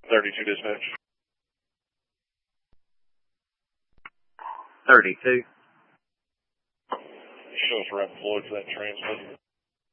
32 dispatch. 32. Show us Rapid Floyd for that transmitter.